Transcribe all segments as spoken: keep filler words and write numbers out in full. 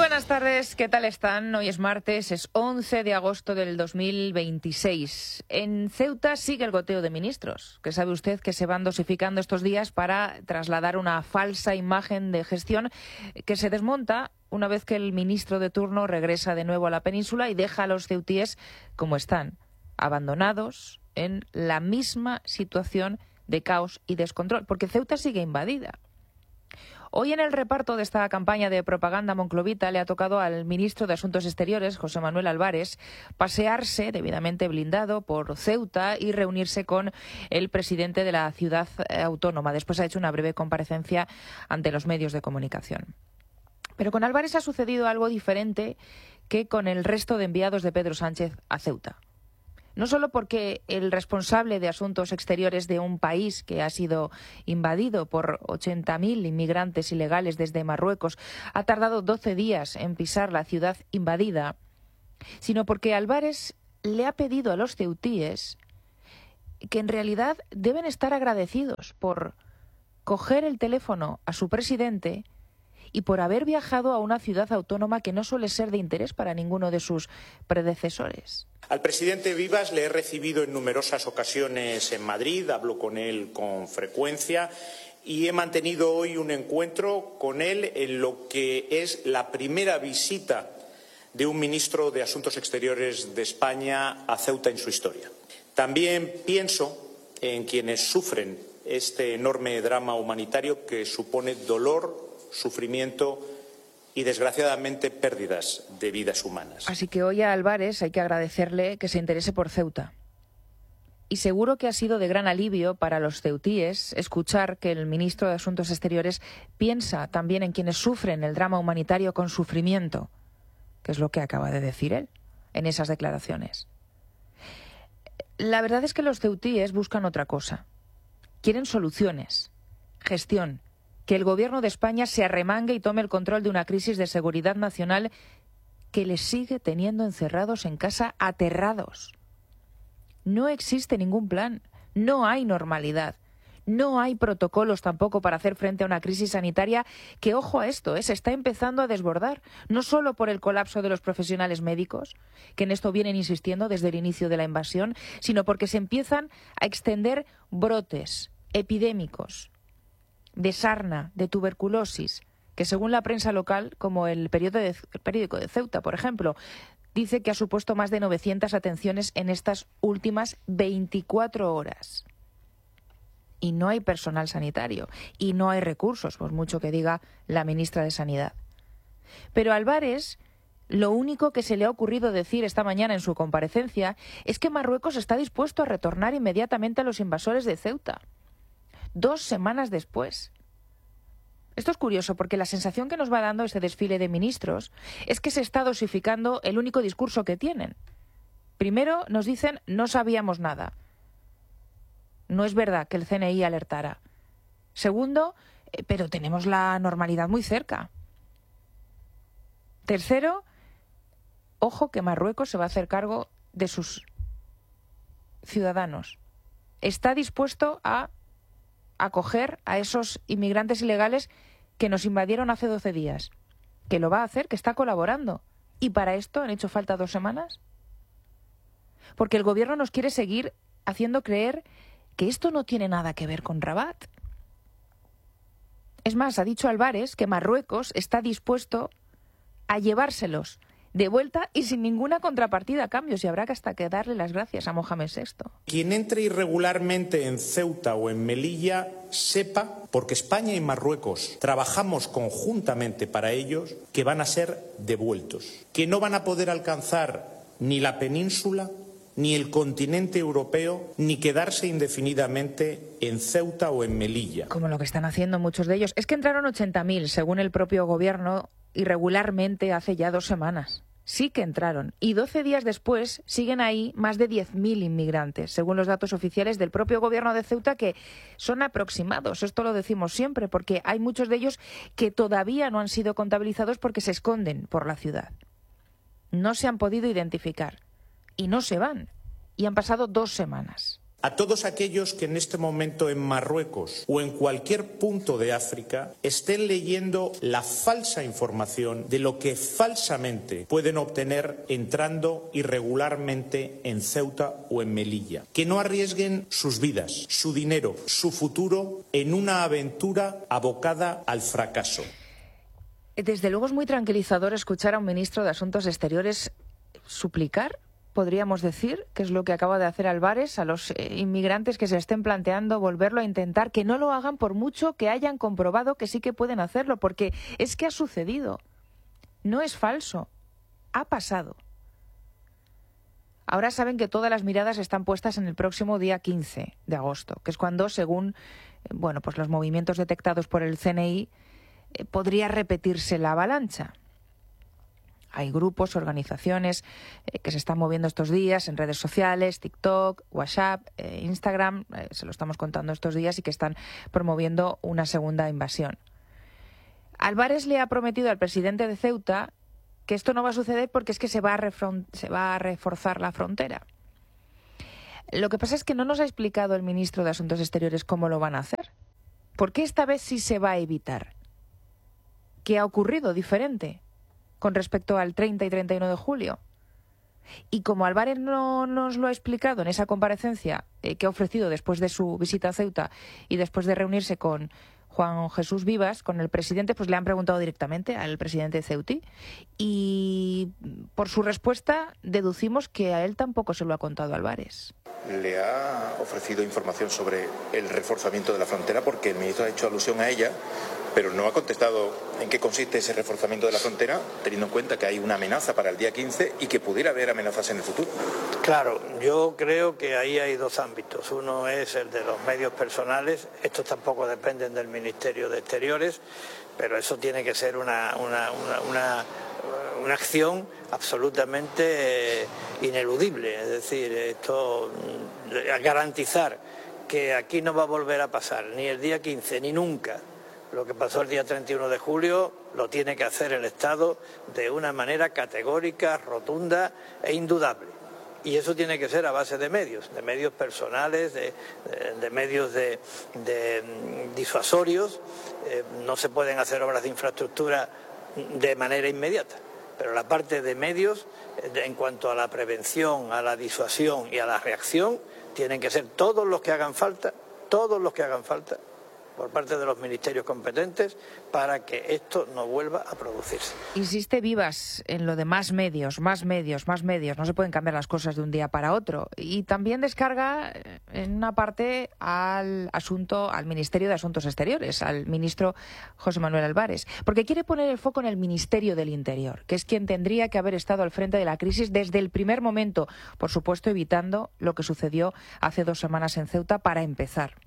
buenas tardes, ¿qué tal están? Hoy es martes, es once de agosto del dos mil veintiséis. En Ceuta sigue el goteo de ministros, que sabe usted que se van dosificando estos días para trasladar una falsa imagen de gestión que se desmonta una vez que el ministro de turno regresa de nuevo a la península y deja a los ceutíes como están, abandonados en la misma situación de caos y descontrol, porque Ceuta sigue invadida. Hoy en el reparto de esta campaña de propaganda monclovita le ha tocado al ministro de Asuntos Exteriores, José Manuel Álvarez, pasearse debidamente blindado por Ceuta y reunirse con el presidente de la ciudad autónoma. Después ha hecho una breve comparecencia ante los medios de comunicación. Pero con Álvarez ha sucedido algo diferente que con el resto de enviados de Pedro Sánchez a Ceuta. No solo porque el responsable de asuntos exteriores de un país que ha sido invadido por ochenta mil inmigrantes ilegales desde Marruecos ha tardado doce días en pisar la ciudad invadida, sino porque Álvarez le ha pedido a los ceutíes que en realidad deben estar agradecidos por coger el teléfono a su presidente y por haber viajado a una ciudad autónoma que no suele ser de interés para ninguno de sus predecesores. Al presidente Vivas le he recibido en numerosas ocasiones en Madrid, hablo con él con frecuencia y he mantenido hoy un encuentro con él en lo que es la primera visita de un ministro de Asuntos Exteriores de España a Ceuta en su historia. También pienso en quienes sufren este enorme drama humanitario que supone dolor, sufrimiento y, desgraciadamente, pérdidas de vidas humanas. Así que hoy a Álvarez hay que agradecerle que se interese por Ceuta. Y seguro que ha sido de gran alivio para los ceutíes escuchar que el ministro de Asuntos Exteriores piensa también en quienes sufren el drama humanitario con sufrimiento, que es lo que acaba de decir él en esas declaraciones. La verdad es que los ceutíes buscan otra cosa. Quieren soluciones, gestión, que el Gobierno de España se arremangue y tome el control de una crisis de seguridad nacional que les sigue teniendo encerrados en casa aterrados. No existe ningún plan, no hay normalidad, no hay protocolos tampoco para hacer frente a una crisis sanitaria que, ojo a esto, ¿eh? se está empezando a desbordar, no solo por el colapso de los profesionales médicos, que en esto vienen insistiendo desde el inicio de la invasión, sino porque se empiezan a extender brotes epidémicos de sarna, de tuberculosis, que según la prensa local, como el periódico de, el periódico de Ceuta, por ejemplo, dice que ha supuesto más de novecientas atenciones en estas últimas veinticuatro horas. Y no hay personal sanitario, y no hay recursos, por mucho que diga la ministra de Sanidad. Pero a Álvarez, lo único que se le ha ocurrido decir esta mañana en su comparecencia es que Marruecos está dispuesto a retornar inmediatamente a los invasores de Ceuta. Dos semanas después. Esto es curioso porque la sensación que nos va dando este desfile de ministros es que se está dosificando el único discurso que tienen. Primero nos dicen no sabíamos nada. No es verdad que el C N I alertara. Segundo, eh, pero tenemos la normalidad muy cerca. Tercero, ojo que Marruecos se va a hacer cargo de sus ciudadanos. Está dispuesto a acoger a esos inmigrantes ilegales que nos invadieron hace doce días, que lo va a hacer, que está colaborando. ¿Y para esto han hecho falta dos semanas? Porque el gobierno nos quiere seguir haciendo creer que esto no tiene nada que ver con Rabat. Es más, ha dicho Álvarez que Marruecos está dispuesto a llevárselos de vuelta y sin ninguna contrapartida a cambio, si habrá que hasta que darle las gracias a Mohamed sexto. Quien entre irregularmente en Ceuta o en Melilla sepa, porque España y Marruecos trabajamos conjuntamente para ellos, que van a ser devueltos, que no van a poder alcanzar ni la península, ni el continente europeo, ni quedarse indefinidamente en Ceuta o en Melilla. Como lo que están haciendo muchos de ellos. Es que entraron ochenta mil, según el propio gobierno, irregularmente hace ya dos semanas. Sí que entraron. Y doce días después siguen ahí más de diez mil inmigrantes, según los datos oficiales del propio gobierno de Ceuta, que son aproximados. Esto lo decimos siempre, porque hay muchos de ellos que todavía no han sido contabilizados porque se esconden por la ciudad. No se han podido identificar. Y no se van. Y han pasado dos semanas. a todos aquellos que en este momento en Marruecos o en cualquier punto de África estén leyendo la falsa información de lo que falsamente pueden obtener entrando irregularmente en Ceuta o en Melilla. Que no arriesguen sus vidas, su dinero, su futuro en una aventura abocada al fracaso. Desde luego es muy tranquilizador escuchar a un ministro de Asuntos Exteriores suplicar, podríamos decir, que es lo que acaba de hacer Álvarez, a los eh, inmigrantes que se estén planteando volverlo a intentar, que no lo hagan por mucho que hayan comprobado que sí que pueden hacerlo, porque es que ha sucedido. No es falso, ha pasado. Ahora saben que todas las miradas están puestas en el próximo día quince de agosto, que es cuando, según eh, bueno, pues los movimientos detectados por el C N I, eh, podría repetirse la avalancha. Hay grupos, organizaciones eh, que se están moviendo estos días en redes sociales, TikTok, WhatsApp, eh, Instagram, eh, se lo estamos contando estos días, y que están promoviendo una segunda invasión. Álvarez le ha prometido al presidente de Ceuta que esto no va a suceder porque es que se va a, se va a reforzar la frontera. Lo que pasa es que no nos ha explicado el ministro de Asuntos Exteriores cómo lo van a hacer. ¿Por qué esta vez sí se va a evitar? ¿Qué ha ocurrido diferente con respecto al treinta y treinta y uno de julio? Y como Álvarez no nos lo ha explicado en esa comparecencia eh, que ha ofrecido después de su visita a Ceuta y después de reunirse con Juan Jesús Vivas, con el presidente, pues le han preguntado directamente al presidente de Ceuti, y por su respuesta deducimos que a él tampoco se lo ha contado Álvarez. Le ha ofrecido información sobre el reforzamiento de la frontera, porque el ministro ha hecho alusión a ella, pero no ha contestado en qué consiste ese reforzamiento de la frontera, teniendo en cuenta que hay una amenaza para el día quince y que pudiera haber amenazas en el futuro. Claro, yo creo que ahí hay dos ámbitos. Uno es el de los medios personales. Estos tampoco dependen del Ministerio de Exteriores, pero eso tiene que ser una, una, una, una, una acción absolutamente eh, ineludible. Es decir, esto garantizar que aquí no va a volver a pasar ni el día quince ni nunca lo que pasó el día treinta y uno de julio, lo tiene que hacer el Estado de una manera categórica, rotunda e indudable. Y eso tiene que ser a base de medios, de medios personales, de, de, de medios de, de disuasorios. Eh, no se pueden hacer obras de infraestructura de manera inmediata, pero la parte de medios, de, en cuanto a la prevención, a la disuasión y a la reacción, tienen que ser todos los que hagan falta, todos los que hagan falta, por parte de los ministerios competentes, para que esto no vuelva a producirse. Insiste Vivas en lo de más medios, más medios, más medios. No se pueden cambiar las cosas de un día para otro. Y también descarga en una parte al asunto, al Ministerio de Asuntos Exteriores, al ministro José Manuel Álvarez, porque quiere poner el foco en el Ministerio del Interior, que es quien tendría que haber estado al frente de la crisis desde el primer momento, por supuesto evitando lo que sucedió hace dos semanas en Ceuta para empezar.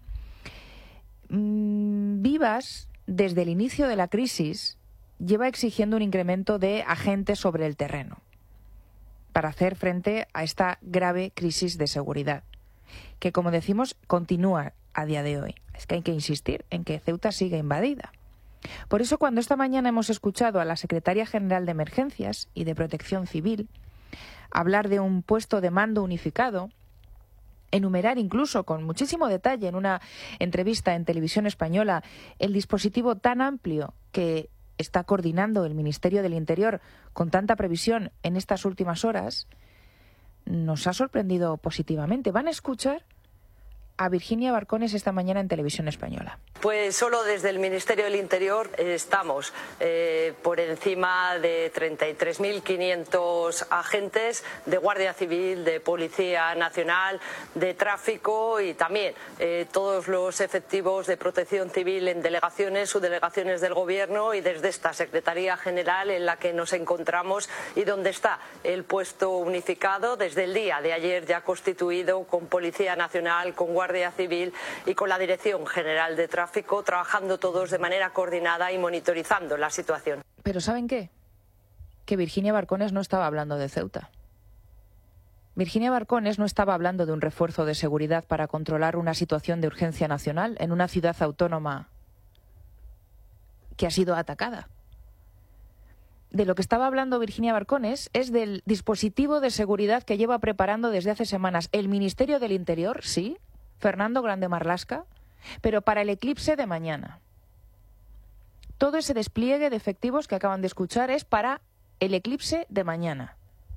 Vivas, desde el inicio de la crisis, lleva exigiendo un incremento de agentes sobre el terreno para hacer frente a esta grave crisis de seguridad, que, como decimos, continúa a día de hoy. Es que hay que insistir en que Ceuta sigue invadida. Por eso, cuando esta mañana hemos escuchado a la Secretaria General de Emergencias y de Protección Civil hablar de un puesto de mando unificado, enumerar incluso con muchísimo detalle en una entrevista en Televisión Española el dispositivo tan amplio que está coordinando el Ministerio del Interior con tanta previsión en estas últimas horas, nos ha sorprendido positivamente. Van a escuchar a Virginia Barcones esta mañana en Televisión Española. Pues solo desde el Ministerio del Interior estamos eh, por encima de treinta y tres mil quinientos agentes de Guardia Civil, de Policía Nacional, de Tráfico y también eh, todos los efectivos de Protección Civil en delegaciones, subdelegaciones del Gobierno y desde esta Secretaría General en la que nos encontramos y donde está el puesto unificado desde el día de ayer ya constituido con Policía Nacional, con Guardia Guardia Civil y con la Dirección General de Tráfico, trabajando todos de manera coordinada y monitorizando la situación. Pero ¿saben qué? Que Virginia Barcones no estaba hablando de Ceuta. Virginia Barcones no estaba hablando de un refuerzo de seguridad para controlar una situación de urgencia nacional en una ciudad autónoma que ha sido atacada. De lo que estaba hablando Virginia Barcones es del dispositivo de seguridad que lleva preparando desde hace semanas el Ministerio del Interior, sí, Fernando Grande Marlaska, pero para el eclipse de mañana. Todo ese despliegue de efectivos que acaban de escuchar es para el eclipse de mañana.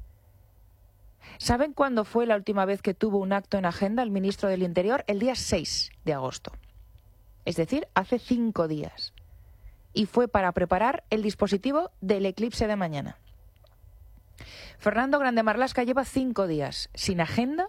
¿Saben cuándo fue la última vez que tuvo un acto en agenda el ministro del Interior? El día seis de agosto. Es decir, hace cinco días. Y fue para preparar el dispositivo del eclipse de mañana. Fernando Grande Marlaska lleva cinco días sin agenda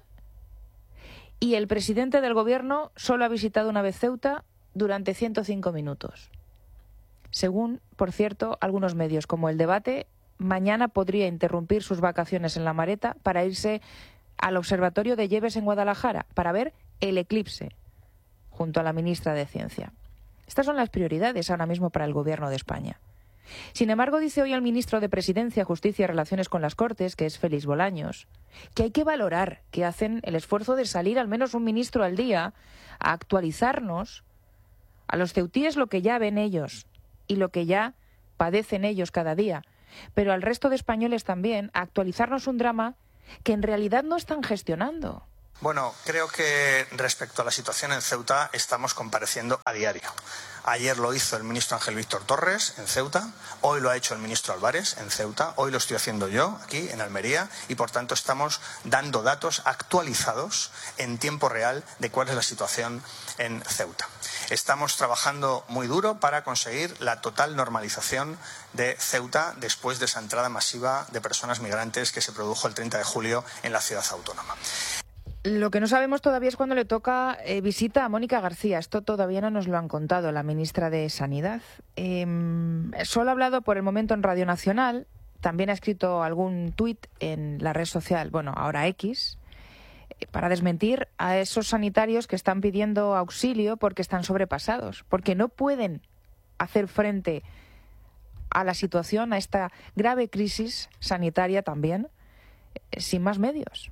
y el presidente del gobierno solo ha visitado una vez Ceuta durante ciento cinco minutos. Según, por cierto, algunos medios, como El Debate, mañana podría interrumpir sus vacaciones en La Mareta para irse al Observatorio de Lleves en Guadalajara para ver el eclipse, junto a la ministra de Ciencia. Estas son las prioridades ahora mismo para el Gobierno de España. Sin embargo, dice hoy el ministro de Presidencia, Justicia y Relaciones con las Cortes, que es Félix Bolaños, que hay que valorar que hacen el esfuerzo de salir al menos un ministro al día a actualizarnos a los ceutíes lo que ya ven ellos y lo que ya padecen ellos cada día, pero al resto de españoles también a actualizarnos un drama que en realidad no están gestionando. Bueno, creo que respecto a la situación en Ceuta estamos compareciendo a diario. Ayer lo hizo el ministro Ángel Víctor Torres en Ceuta, hoy lo ha hecho el ministro Álvarez en Ceuta, hoy lo estoy haciendo yo aquí en Almería y por tanto estamos dando datos actualizados en tiempo real de cuál es la situación en Ceuta. Estamos trabajando muy duro para conseguir la total normalización de Ceuta después de esa entrada masiva de personas migrantes que se produjo el treinta de julio en la ciudad autónoma. Lo que no sabemos todavía es cuándo le toca eh, visita a Mónica García. Esto todavía no nos lo han contado la ministra de Sanidad. Eh, solo ha hablado por el momento en Radio Nacional. También ha escrito algún tuit en la red social, bueno, ahora X, eh, para desmentir a esos sanitarios que están pidiendo auxilio porque están sobrepasados, porque no pueden hacer frente a la situación, a esta grave crisis sanitaria también, eh, sin más medios.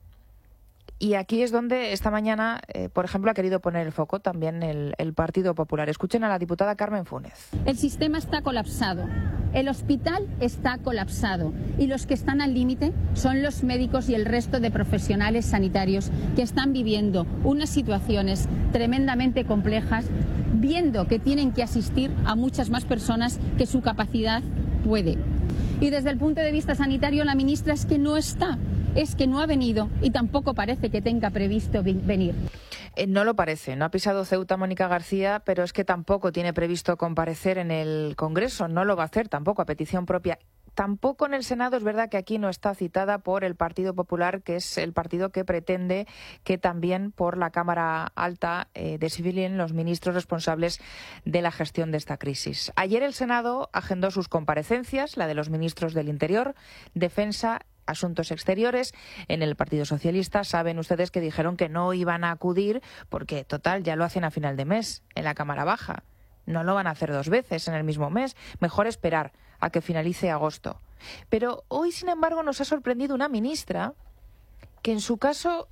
Y aquí es donde esta mañana, eh, por ejemplo, ha querido poner el foco también el, el Partido Popular. Escuchen a la diputada Carmen Funes. El sistema está colapsado, el hospital está colapsado y los que están al límite son los médicos y el resto de profesionales sanitarios que están viviendo unas situaciones tremendamente complejas, viendo que tienen que asistir a muchas más personas que su capacidad puede. Y desde el punto de vista sanitario, la ministra es que no está. Es que no ha venido y tampoco parece que tenga previsto venir. Eh, no lo parece. No ha pisado Ceuta Mónica García, pero es que tampoco tiene previsto comparecer en el Congreso. No lo va a hacer tampoco a petición propia. Tampoco en el Senado. Es verdad que aquí no está citada por el Partido Popular, que es el partido que pretende que también por la Cámara Alta eh, desfilen los ministros responsables de la gestión de esta crisis. Ayer el Senado agendó sus comparecencias, la de los ministros del Interior, Defensa, Asuntos Exteriores. En el Partido Socialista saben ustedes que dijeron que no iban a acudir porque, total, ya lo hacen a final de mes en la Cámara Baja. No lo van a hacer dos veces en el mismo mes. Mejor esperar a que finalice agosto. Pero hoy, sin embargo, nos ha sorprendido una ministra que en su caso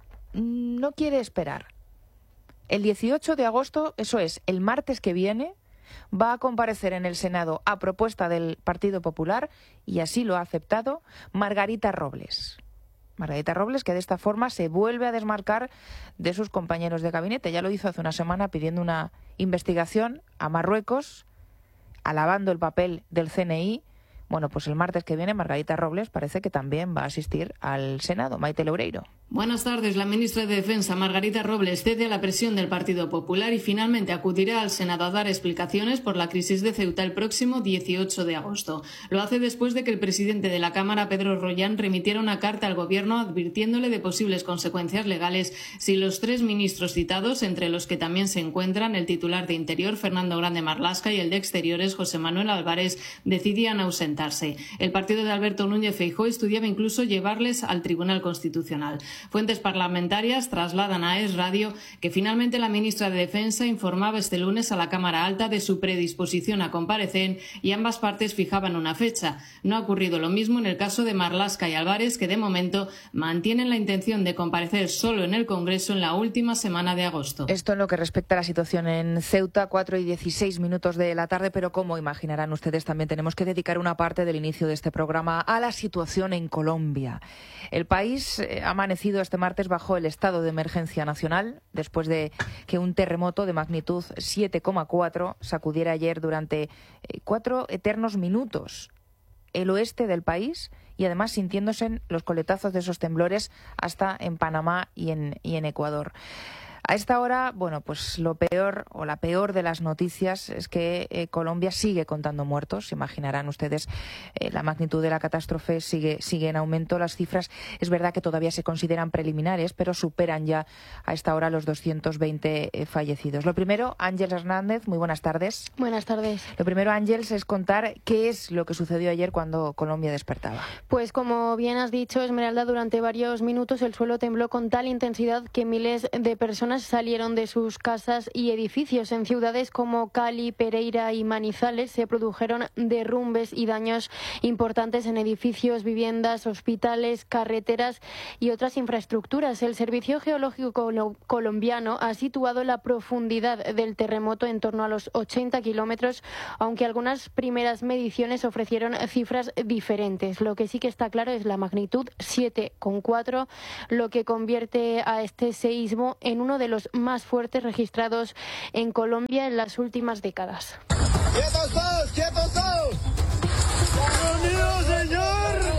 no quiere esperar. El dieciocho de agosto, eso es, el martes que viene, va a comparecer en el Senado a propuesta del Partido Popular, y así lo ha aceptado, Margarita Robles. Margarita Robles, que de esta forma se vuelve a desmarcar de sus compañeros de gabinete. Ya lo hizo hace una semana pidiendo una investigación a Marruecos, alabando el papel del C N I. Bueno, pues el martes que viene Margarita Robles parece que también va a asistir al Senado. Maite Loureiro. Buenas tardes. La ministra de Defensa, Margarita Robles, cede a la presión del Partido Popular y finalmente acudirá al Senado a dar explicaciones por la crisis de Ceuta el próximo dieciocho de agosto. Lo hace después de que el presidente de la Cámara, Pedro Rollán, remitiera una carta al Gobierno advirtiéndole de posibles consecuencias legales si los tres ministros citados, entre los que también se encuentran el titular de Interior, Fernando Grande Marlaska, y el de Exteriores, José Manuel Álvarez, decidían ausentarse. El partido de Alberto Núñez Feijóo estudiaba incluso llevarles al Tribunal Constitucional. Fuentes parlamentarias trasladan a Es Radio que finalmente la ministra de Defensa informaba este lunes a la Cámara Alta de su predisposición a comparecer y ambas partes fijaban una fecha. No ha ocurrido lo mismo en el caso de Marlaska y Álvarez, que de momento mantienen la intención de comparecer solo en el Congreso en la última semana de agosto. Esto en lo que respecta a la situación en Ceuta, cuatro y dieciséis minutos de la tarde, pero como imaginarán ustedes, también tenemos que dedicar una parte parte del inicio de este programa a la situación en Colombia. El país eh, ha amanecido este martes bajo el estado de emergencia nacional después de que un terremoto de magnitud siete coma cuatro sacudiera ayer durante eh, cuatro eternos minutos el oeste del país y además sintiéndose los coletazos de esos temblores hasta en Panamá y en, y en Ecuador. A esta hora, bueno, pues lo peor o la peor de las noticias es que eh, Colombia sigue contando muertos. Imaginarán ustedes eh, la magnitud de la catástrofe sigue, sigue en aumento. Las cifras es verdad que todavía se consideran preliminares, pero superan ya a esta hora los doscientos veinte eh, fallecidos. Lo primero, Ángeles Hernández, muy buenas tardes. Buenas tardes. Lo primero, Ángeles, es contar qué es lo que sucedió ayer cuando Colombia despertaba. Pues como bien has dicho, Esmeralda, durante varios minutos el suelo tembló con tal intensidad que miles de personas salieron de sus casas y edificios. En ciudades como Cali, Pereira y Manizales se produjeron derrumbes y daños importantes en edificios, viviendas, hospitales, carreteras y otras infraestructuras. El Servicio Geológico colombiano ha situado la profundidad del terremoto en torno a los ochenta kilómetros, aunque algunas primeras mediciones ofrecieron cifras diferentes. Lo que sí que está claro es la magnitud siete coma cuatro, lo que convierte a este seísmo en uno de los más fuertes registrados en Colombia en las últimas décadas. ¡Quietos todos! ¡Quietos todos! ¡Unidos, señor!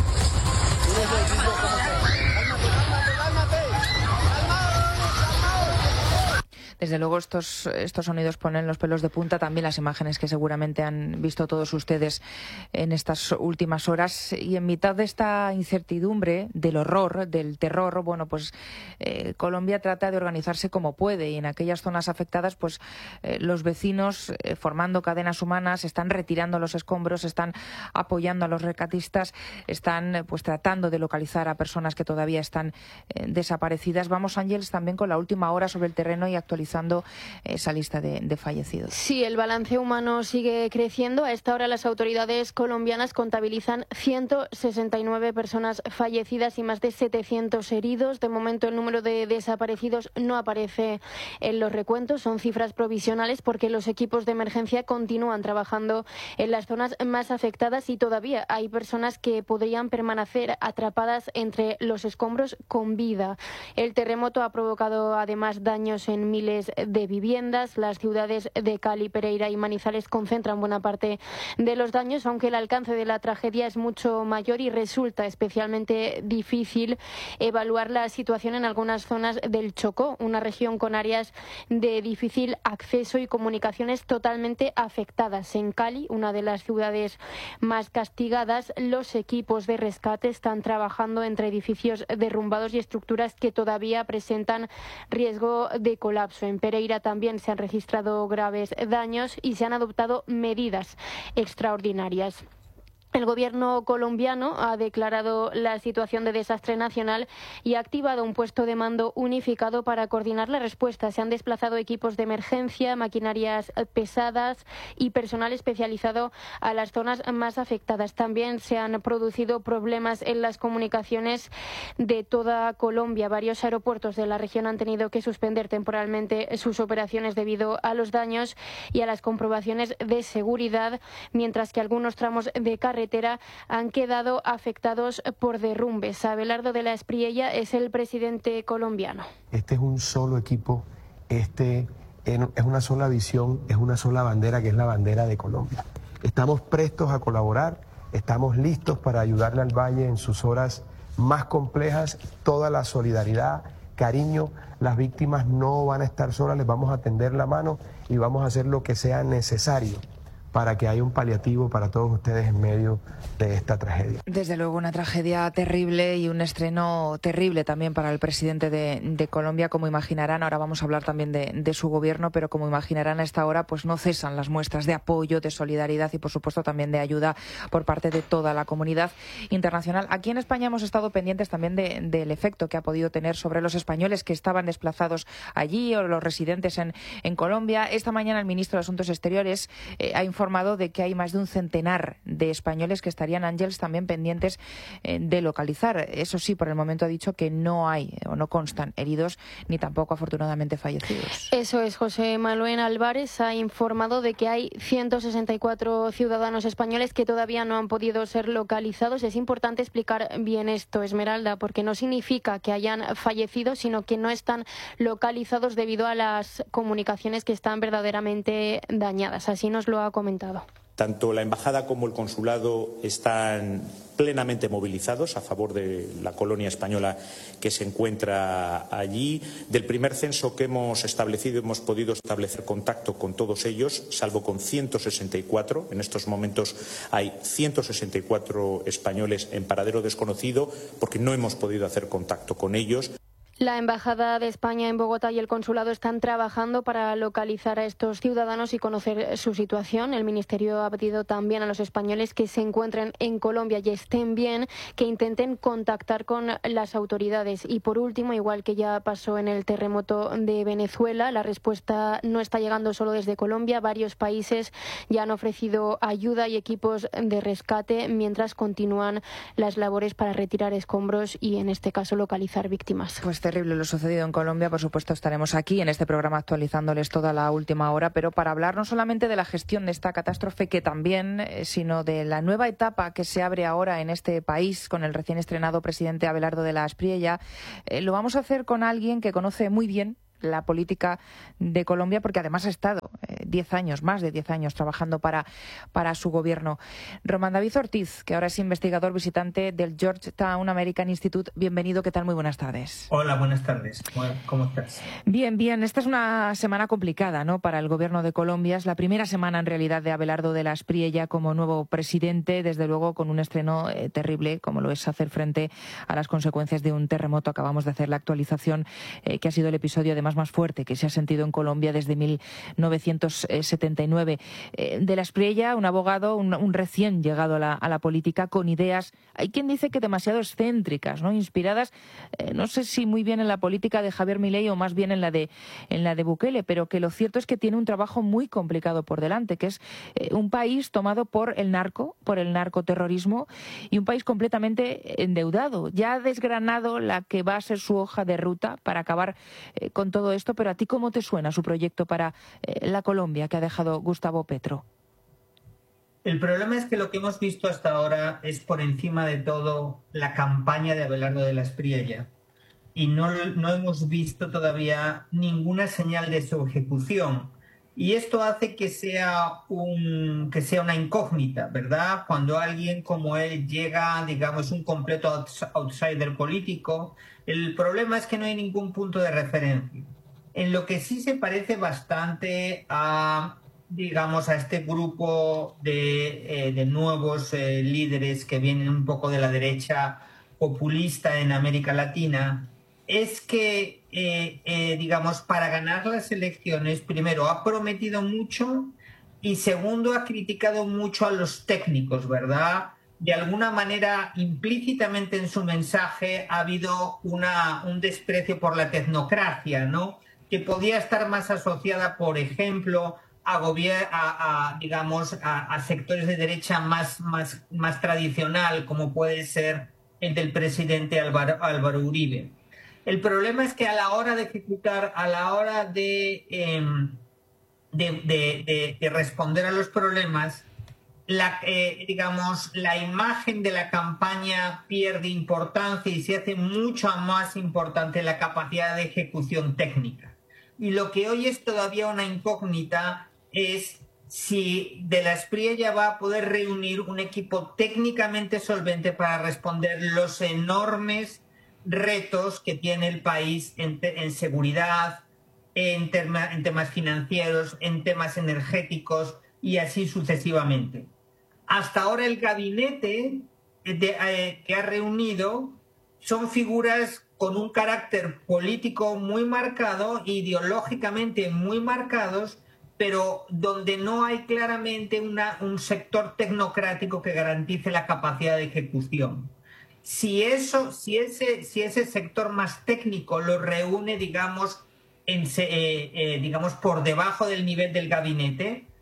Desde luego estos, estos sonidos ponen los pelos de punta, también las imágenes que seguramente han visto todos ustedes en estas últimas horas. Y en mitad de esta incertidumbre, del horror, del terror, bueno, pues eh, Colombia trata de organizarse como puede y en aquellas zonas afectadas, pues eh, los vecinos, eh, formando cadenas humanas, están retirando los escombros, están apoyando a los rescatistas, están pues tratando de localizar a personas que todavía están eh, desaparecidas. Vamos, Ángeles, también con la última hora sobre el terreno y actualizando esa lista de, de fallecidos. Sí, el balance humano sigue creciendo. A esta hora las autoridades colombianas contabilizan ciento sesenta y nueve personas fallecidas y más de setecientos heridos. De momento el número de desaparecidos no aparece en los recuentos. Son cifras provisionales porque los equipos de emergencia continúan trabajando en las zonas más afectadas y todavía hay personas que podrían permanecer atrapadas entre los escombros con vida. El terremoto ha provocado además daños en miles de viviendas. Las ciudades de Cali, Pereira y Manizales concentran buena parte de los daños, aunque el alcance de la tragedia es mucho mayor y resulta especialmente difícil evaluar la situación en algunas zonas del Chocó, una región con áreas de difícil acceso y comunicaciones totalmente afectadas. En Cali, una de las ciudades más castigadas, los equipos de rescate están trabajando entre edificios derrumbados y estructuras que todavía presentan riesgo de colapso. En Pereira también se han registrado graves daños y se han adoptado medidas extraordinarias. El gobierno colombiano ha declarado la situación de desastre nacional y ha activado un puesto de mando unificado para coordinar la respuesta. Se han desplazado equipos de emergencia, maquinarias pesadas y personal especializado a las zonas más afectadas. También se han producido problemas en las comunicaciones de toda Colombia. Varios aeropuertos de la región han tenido que suspender temporalmente sus operaciones debido a los daños y a las comprobaciones de seguridad, mientras que algunos tramos de carretera han quedado afectados por derrumbes. Abelardo de la Espriella es el presidente colombiano. Este es un solo equipo, este es una sola visión, es una sola bandera, que es la bandera de Colombia. Estamos prestos a colaborar, estamos listos para ayudarle al Valle en sus horas más complejas. Toda la solidaridad, cariño, las víctimas no van a estar solas, les vamos a tender la mano y vamos a hacer lo que sea necesario para que haya un paliativo para todos ustedes en medio de esta tragedia. Desde luego una tragedia terrible y un estreno terrible también para el presidente de, de Colombia, como imaginarán. Ahora vamos a hablar también de, de su gobierno, pero como imaginarán a esta hora pues no cesan las muestras de apoyo, de solidaridad y por supuesto también de ayuda por parte de toda la comunidad internacional. Aquí en España hemos estado pendientes también de, del efecto que ha podido tener sobre los españoles que estaban desplazados allí o los residentes en, en Colombia. Esta mañana el ministro de Asuntos Exteriores eh, ha informado informado de que hay más de un centenar de españoles que estarían, Ángeles, también pendientes eh, de localizar. Eso sí, por el momento ha dicho que no hay o no constan heridos ni tampoco, afortunadamente, fallecidos. Eso es, José Manuel Álvarez ha informado de que hay ciento sesenta y cuatro ciudadanos españoles que todavía no han podido ser localizados. Es importante explicar bien esto, Esmeralda, porque no significa que hayan fallecido, sino que no están localizados debido a las comunicaciones que están verdaderamente dañadas. Así nos lo ha comentado. Tanto la embajada como el consulado están plenamente movilizados a favor de la colonia española que se encuentra allí. Del primer censo que hemos establecido hemos podido establecer contacto con todos ellos, salvo con ciento sesenta y cuatro. En estos momentos hay ciento sesenta y cuatro españoles en paradero desconocido porque no hemos podido hacer contacto con ellos. La Embajada de España en Bogotá y el Consulado están trabajando para localizar a estos ciudadanos y conocer su situación. El Ministerio ha pedido también a los españoles que se encuentren en Colombia y estén bien, que intenten contactar con las autoridades. Y por último, igual que ya pasó en el terremoto de Venezuela, la respuesta no está llegando solo desde Colombia. Varios países ya han ofrecido ayuda y equipos de rescate mientras continúan las labores para retirar escombros y, en este caso, localizar víctimas. Pues terrible lo sucedido en Colombia. Por supuesto, estaremos aquí en este programa actualizándoles toda la última hora, pero para hablar no solamente de la gestión de esta catástrofe, que también, eh, sino de la nueva etapa que se abre ahora en este país con el recién estrenado presidente Abelardo de la Espriella, eh, lo vamos a hacer con alguien que conoce muy bien la política de Colombia, porque además ha estado diez años, más de diez años, trabajando para, para su gobierno. Román David Ortiz, que ahora es investigador visitante del Georgetown American Institute. Bienvenido, ¿qué tal? Muy buenas tardes. Hola, buenas tardes. ¿Cómo estás? Bien, bien. Esta es una semana complicada, ¿no?, para el gobierno de Colombia. Es la primera semana, en realidad, de Abelardo de la Espriella como nuevo presidente, desde luego con un estreno eh, terrible, como lo es hacer frente a las consecuencias de un terremoto. Acabamos de hacer la actualización, eh, que ha sido el episodio de más fuerte que se ha sentido en Colombia desde mil novecientos setenta y nueve. Eh, de la Espriella, un abogado, un, un recién llegado a la, a la política, con ideas, hay quien dice que demasiado excéntricas, ¿no?, inspiradas, eh, no sé si muy bien en la política de Javier Milei o más bien en la de en la de Bukele, pero que lo cierto es que tiene un trabajo muy complicado por delante, que es eh, un país tomado por el narco, por el narcoterrorismo, y un país completamente endeudado. Ya ha desgranado la que va a ser su hoja de ruta para acabar eh, con todo todo esto, pero ¿a ti cómo te suena su proyecto para eh, la Colombia que ha dejado Gustavo Petro? El problema es que lo que hemos visto hasta ahora es, por encima de todo, la campaña de Abelardo de la Espriella, y no, no hemos visto todavía ninguna señal de su ejecución. Y esto hace que sea, un, que sea una incógnita, ¿verdad? Cuando alguien como él llega, digamos, un completo outsider político, el problema es que no hay ningún punto de referencia. En lo que sí se parece bastante a, digamos, a este grupo de, eh, de nuevos eh, líderes que vienen un poco de la derecha populista en América Latina, es que, eh, eh, digamos, para ganar las elecciones, primero, ha prometido mucho y, segundo, ha criticado mucho a los técnicos, ¿verdad? De alguna manera, implícitamente en su mensaje ha habido una, un desprecio por la tecnocracia, ¿no?, que podía estar más asociada, por ejemplo, a, gobier- a, a digamos, a, a sectores de derecha más, más, más tradicional, como puede ser el del presidente Álvaro, Álvaro Uribe. El problema es que a la hora de ejecutar, a la hora de, eh, de, de, de, de responder a los problemas, la, eh, digamos, la imagen de la campaña pierde importancia y se hace mucho más importante la capacidad de ejecución técnica. Y lo que hoy es todavía una incógnita es si de la Espriella va a poder reunir un equipo técnicamente solvente para responder los enormes retos que tiene el país en, te- en seguridad, en, terma- en temas financieros, en temas energéticos y así sucesivamente. Hasta ahora el gabinete de, eh, que ha reunido son figuras con un carácter político muy marcado, ideológicamente muy marcados, pero donde no hay claramente una, un sector tecnocrático que garantice la capacidad de ejecución. Si eso, si ese, si ese sector más técnico lo reúne, digamos, en, eh, eh, digamos, por debajo del nivel del gabinete,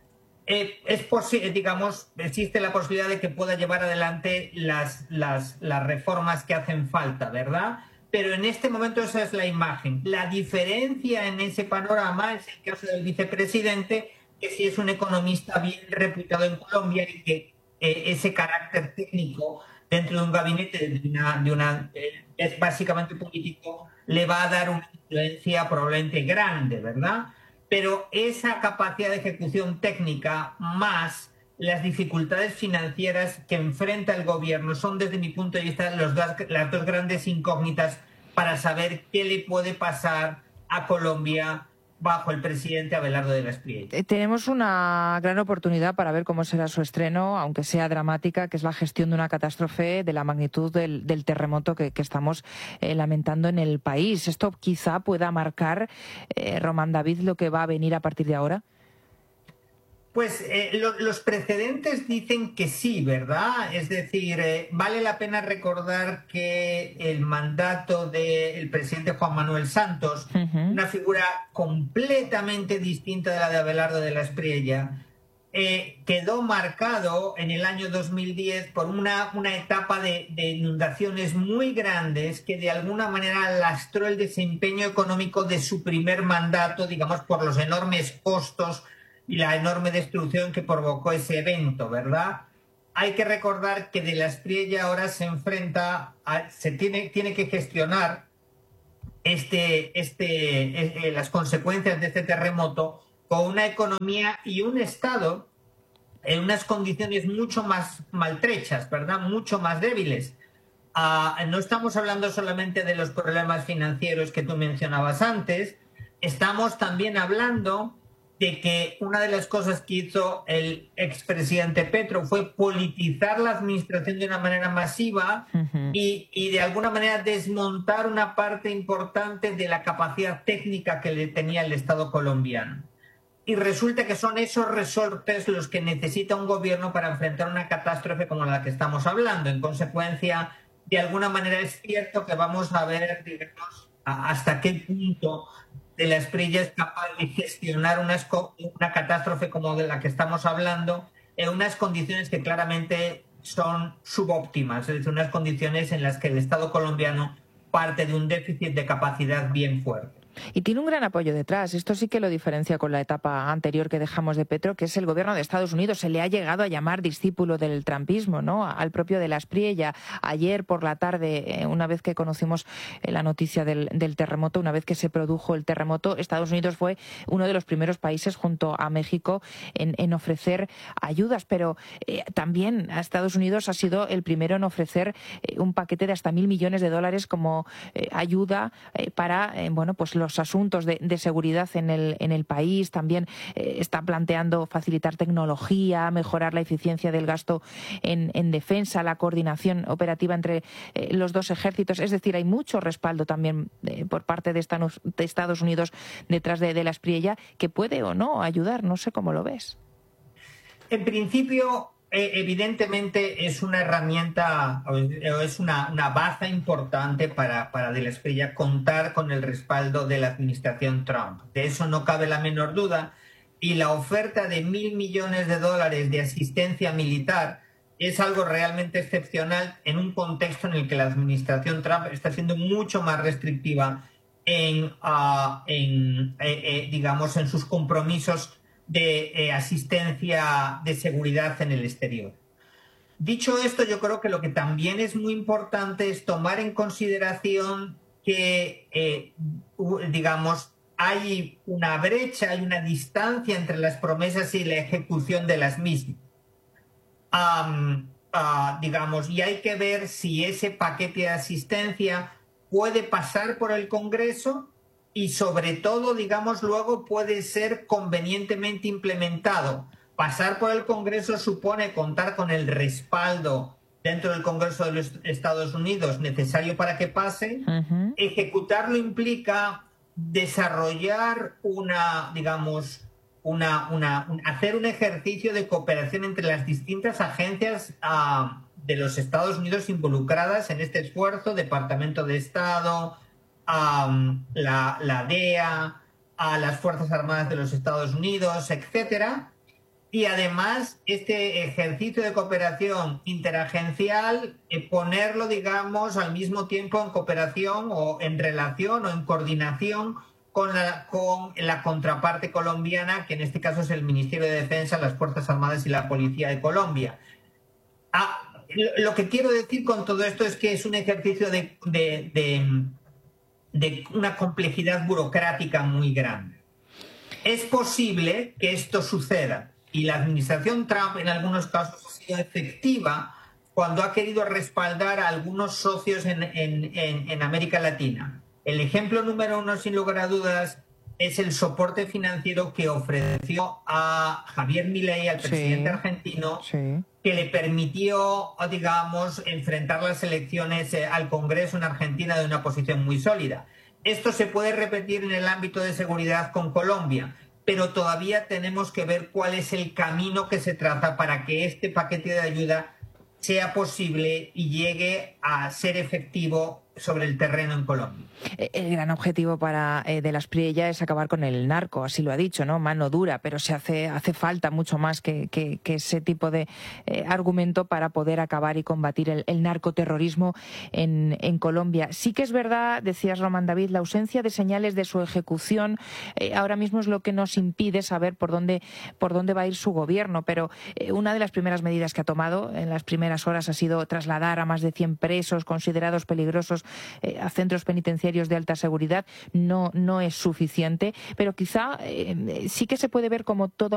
eh, es posible, digamos, existe la posibilidad de que pueda llevar adelante las, las, las reformas que hacen falta, ¿verdad? Pero en este momento esa es la imagen. La diferencia en ese panorama es el caso del vicepresidente, que sí es un economista bien reputado en Colombia y que eh, ese carácter técnico dentro de un gabinete de una, de una eh, es básicamente político, le va a dar una influencia probablemente grande, ¿verdad? Pero esa capacidad de ejecución técnica más las dificultades financieras que enfrenta el gobierno son, desde mi punto de vista, los dos, las dos grandes incógnitas para saber qué le puede pasar a Colombia bajo el presidente Abelardo de la Espriella. Tenemos una gran oportunidad para ver cómo será su estreno, aunque sea dramática, que es la gestión de una catástrofe de la magnitud del, del terremoto que, que estamos eh, lamentando en el país. ¿Esto quizá pueda marcar, eh, Román David, lo que va a venir a partir de ahora? Pues eh, lo, los precedentes dicen que sí, ¿verdad? Es decir, eh, vale la pena recordar que el mandato del presidente Juan Manuel Santos, uh-huh. una figura completamente distinta de la de Abelardo de la Espriella, eh, quedó marcado en el año dos mil diez por una, una etapa de, de inundaciones muy grandes que de alguna manera lastró el desempeño económico de su primer mandato, digamos, por los enormes costos y la enorme destrucción que provocó ese evento, ¿verdad? Hay que recordar que de la Espriella ahora se enfrenta, a, se tiene, tiene que gestionar este, este, eh, las consecuencias de este terremoto con una economía y un Estado en unas condiciones mucho más maltrechas, ¿verdad? Mucho más débiles. Uh, no estamos hablando solamente de los problemas financieros que tú mencionabas antes, estamos también hablando de que una de las cosas que hizo el expresidente Petro fue politizar la administración de una manera masiva uh-huh. y, y de alguna manera desmontar una parte importante de la capacidad técnica que le tenía el Estado colombiano. Y resulta que son esos resortes los que necesita un gobierno para enfrentar una catástrofe como la que estamos hablando. En consecuencia, de alguna manera es cierto que vamos a ver, digamos, hasta qué punto de la Espriella es capaz de gestionar una, una catástrofe como de la que estamos hablando en unas condiciones que claramente son subóptimas, es decir, unas condiciones en las que el Estado colombiano parte de un déficit de capacidad bien fuerte. Y tiene un gran apoyo detrás. Esto sí que lo diferencia con la etapa anterior que dejamos de Petro, que es el gobierno de Estados Unidos. Se le ha llegado a llamar discípulo del trumpismo, ¿no? Al propio de la Espriella. Ayer por la tarde, una vez que conocimos la noticia del, del terremoto, una vez que se produjo el terremoto, Estados Unidos fue uno de los primeros países junto a México en, en ofrecer ayudas, pero eh, también a Estados Unidos ha sido el primero en ofrecer eh, un paquete de hasta mil millones de dólares como eh, ayuda eh, para, eh, bueno, pues los los asuntos de, de seguridad en el, en el país. También eh, está planteando facilitar tecnología, mejorar la eficiencia del gasto en, en defensa, la coordinación operativa entre eh, los dos ejércitos. Es decir, hay mucho respaldo también eh, por parte de, Estados, de Estados Unidos detrás de, de la Espriella, que puede o no ayudar. No sé cómo lo ves. En principio, Eh, evidentemente es una herramienta, es una, una baza importante para, para de la Espriella contar con el respaldo de la administración Trump. De eso no cabe la menor duda. Y la oferta de mil millones de dólares de asistencia militar es algo realmente excepcional en un contexto en el que la administración Trump está siendo mucho más restrictiva en, uh, en eh, eh, digamos, en sus compromisos de eh, asistencia de seguridad en el exterior. Dicho esto, yo creo que lo que también es muy importante es tomar en consideración que, eh, digamos, hay una brecha, hay una distancia entre las promesas y la ejecución de las mismas. Um, uh, digamos, y hay que ver si ese paquete de asistencia puede pasar por el Congreso y sobre todo, digamos, luego puede ser convenientemente implementado. Pasar por el Congreso supone contar con el respaldo dentro del Congreso de los Estados Unidos necesario para que pase. Uh-huh. Ejecutarlo implica desarrollar una, digamos, una, una, un, hacer un ejercicio de cooperación entre las distintas agencias uh, de los Estados Unidos involucradas en este esfuerzo, Departamento de Estado, Um, la, la D E A, a las Fuerzas Armadas de los Estados Unidos, etcétera. y además este ejercicio de cooperación interagencial, eh, ponerlo, digamos, al mismo tiempo en cooperación o en relación o en coordinación con la, con la contraparte colombiana, que en este caso es el Ministerio de Defensa, las Fuerzas Armadas y la Policía de Colombia. Ah, lo que quiero decir con todo esto es que es un ejercicio de, de, de, de una complejidad burocrática muy grande. Es posible que esto suceda y la administración Trump en algunos casos ha sido efectiva cuando ha querido respaldar a algunos socios en, en, en, en América Latina. El ejemplo número uno, sin lugar a dudas, es el soporte financiero que ofreció a Javier Milei, al presidente sí, argentino, sí. que le permitió, digamos, enfrentar las elecciones al Congreso en Argentina de una posición muy sólida. Esto se puede repetir en el ámbito de seguridad con Colombia, pero todavía tenemos que ver cuál es el camino que se traza para que este paquete de ayuda sea posible y llegue a ser efectivo sobre el terreno en Colombia. El gran objetivo para eh, de la Espriella es acabar con el narco, así lo ha dicho, ¿no? Mano dura, pero se hace hace falta mucho más que, que, que ese tipo de eh, argumento para poder acabar y combatir el, el narcoterrorismo en, en Colombia. Sí que es verdad, decías, Román David, la ausencia de señales de su ejecución eh, ahora mismo es lo que nos impide saber por dónde por dónde va a ir su gobierno, pero eh, una de las primeras medidas que ha tomado en las primeras horas ha sido trasladar a más de cien presos considerados peligrosos eh, a centros penitenciarios de alta seguridad. No, no es suficiente, pero quizá eh, sí que se puede ver como toda